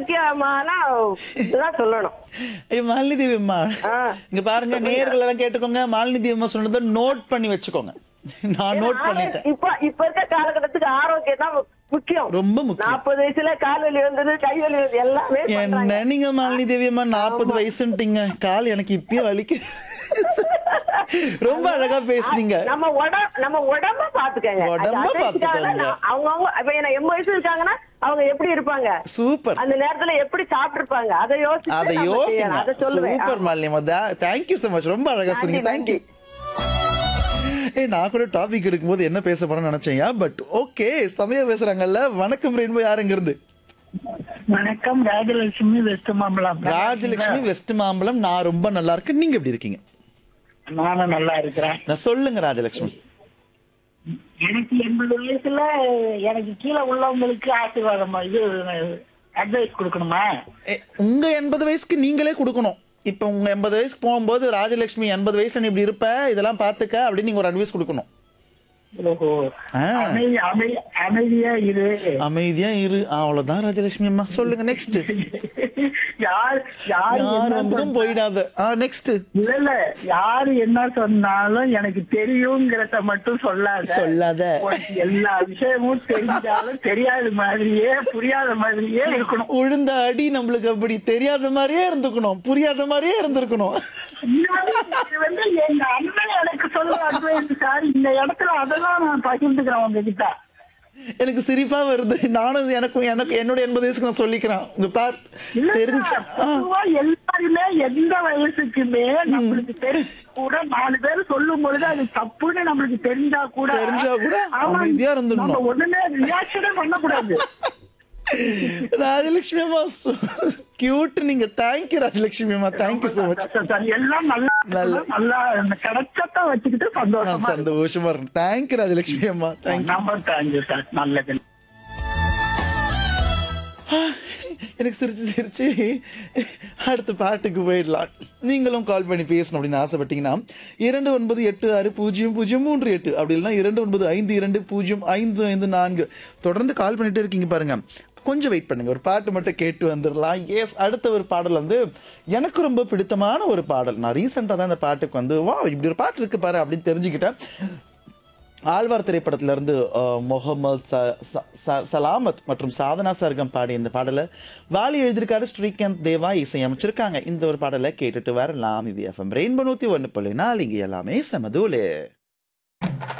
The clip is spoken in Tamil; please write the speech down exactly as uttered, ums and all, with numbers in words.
ஆரோக்கியமான இதுதான் சொல்லணும். ஐயோ மாலினி தேவி அம்மா, ஆ. இங்க பாருங்க, நேயர்கள் எல்லாம் கேட்டுக்கோங்க. மாலினி தேவி அம்மா சொன்னதை நோட் பண்ணி வச்சுக்கோங்க. நான் நோட் பண்ணிட்டேன். இப்ப இப்ப இருக்க காலகட்டத்துக்கு ஆரோக்கியம் தான் முக்கியம். ரொம்ப முக்கியம். நாற்பது வயசுல கால் வலி வந்தது, கை வலி வந்தது, எல்லாமே என்ன பண்றாங்க. நீங்க மாலினி தேவி அம்மா நாற்பது வயசுன்ட்டீங்க, கால் எனக்கு இப்பயே வலிக்கு. ரொம்ப அழகா பேசுனீங்க. நம்ம உடம்பு நம்ம உடம்ப பாத்துக்கங்க. உடம்ப பாத்துக்கோங்க. அவங்க அவங்க இப்ப என்ன எண்பது வயசு இருக்காங்கன்னா அவங்க எப்படி இருப்பாங்க, சூப்பர். அந்த நேரத்துல எப்படி சாப்பிட்டு இருப்பாங்க, அதை யோசிச்சு அதை நம்ம யோசிங்க. செய்யணும். அதை சொல்லுவேன். சூப்பர் மாலினி அம்மா, தேங்க்யூ so much. ரொம்ப அழகா சொன்னீங்க. தேங்க்யூ. ஏ நான் கூட டாபிக் எடுக்கும்போது என்ன பேச போறேன்னு நினைச்சேன்யா, பட் ஓகே, சமயம் பேசுறாங்கல்ல. வணக்கம் ரெயின்போ, யார் எங்க இருந்து? வணக்கம், ராஜலட்சுமி வெஸ்ட் மாம்பலம். ராஜலட்சுமி வெஸ்ட் மாம்பலம். நான் ரொம்ப நல்லா இருக்கேன். நீங்க எப்படி இருக்கீங்க? நானும் நல்லா இருக்கிறேன். நான் சொல்லுங்க ராஜலட்சுமி. எனக்கு எண்பது வயசுல எனக்கு கீழே உள்ளவங்களுக்கு ஆசீர்வாதம் இது அட்வைஸ் கொடுக்கணுமா? ஏ, உங்க எண்பது வயசுக்கு நீங்களே கொடுக்கணும். இப்ப உங்க எண்பது வயசுக்கு போகும்போது, ராஜலட்சுமி எண்பது வயசுல நீ இப்படி இருப்ப, இதெல்லாம் பாத்துக்க அப்படின்னு நீங்க ஒரு அட்வைஸ் கொடுக்கணும். ஓஹோ. ஆ. அமைதி அமை- அமைதியா இரு. அமைதியா இரு, அவ்வளவுதான் ராஜலட்சுமி அம்மா. சொல்லுங்க நெக்ஸ்ட். யார் யார் யார் என்ன வந்தும் சொன்னா- போயிடாத. ஆ நெக்ஸ்ட். இல்ல இல்ல, யாரு என்ன சொன்னாலும் எனக்கு தெரியுங்கிறத மட்டும் சொல்லாத. சொல்லாத. உனக்கு எல்லா விஷயமும் தெரிஞ்சாலும் தெரியாத மாதிரியே புரியாத மாதிரியே இருக்கணும். உழுந்த அடி நம்மளுக்கு அப்படி தெரியாத மாதிரியே இருந்துக்கணும், புரியாத மாதிரியே இருந்திருக்கணும். இது வந்து எங்க அண்ணன் எனக்கு சொல்ல அட்வைஸ் சார். இந்த இடத்துல அதெல்லாம் நான் பகிர்ந்துக்கிறேன் உங்ககிட்ட. எனக்கு சிரிப்பா வருது. நானும் எனக்கும் எனக்கு என்னோட எண்பது வயசுக்கு நான் சொல்லிக்கிறேன். உங்க பார் இல்ல தெரிஞ்சு. சார், பொதுவா எல்லாருமே எந்த வயசுக்குமே நம்மளுக்கு தெரிஞ்சு கூட நாலு பேர் சொல்லும் பொழுது அது தப்புன்னு நம்மளுக்கு தெரிஞ்சா கூட தெரிஞ்சா கூட ஆமா, அமைதியா இருந்துடணும். நம்ம ஒண்ணுமே ரியாக்ஷனே பண்ணக்கூடாது. ராஜலட்சுமி அம்மா கியூட். நீங்க தேங்க்யூ ராஜலட்சுமி அம்மா, தேங்க்யூ so much. சார், எல்லாம் நல்லா நல்ல- நல்லா கிடைச்சத வச்சுக்கிட்டு சந்தோஷமா இருக்கும். சந்தோஷமா இருக்கும். தேங்க்யூ ராஜலட்சுமி அம்மா, தேங்க்யூ. Number thank you sir. நல்லது. எனக்கு சிரிச்சு சிரிச்சு அடுத்த பாட்டுக்கு போயிடலாம். நீங்களும் கால் பண்ணி பேசணும் அப்படின்னு ஆசைப்பட்டீங்கன்னா இரண்டு ஒன்பது எட்டு ஆறு பூஜ்ஜியம் பூஜ்ஜியம் மூன்று எட்டு, அப்படி இல்லைன்னா இரண்டு ஒன்பது ஐந்து இரண்டு பூஜ்ஜியம் ஐந்து ஐந்து நான்கு. தொடர்ந்து கால் பண்ணிட்டே இருக்கீங்க பாருங்க. கொஞ்சம் வெயிட் பண்ணுங்க, ஒரு பாட்டு மட்டும் கேட்டு வந்துடலாம். எஸ், அடுத்த ஒரு பாடல் வந்து எனக்கு ரொம்ப பிடித்தமான ஒரு பாடல். நான் ரீசெண்டாக தான் இந்த பாட்டுக்கு வந்து வா இப்படி ஒரு பாட்டு இருக்கு பாரு அப்படின்னு தெரிஞ்சுக்கிட்டேன். ஆழ்வார் திரைப்படத்துல இருந்து முகமது ச- ச- ச- சலாமத் மற்றும் சாதனா சர்கம் பாடி இந்த பாடலை வாலி எழுதியிருக்காரு. ஸ்ரீகாந்த் தேவா இசையமைச்சிருக்காங்க. இந்த ஒரு பாடலை கேட்டுட்டு வரலாம். இது எஃப்எம் ரெயின்போ நூத்தி ஒன்று புள்ளி நாலு, இங்க எல்லாமே சமதூலு.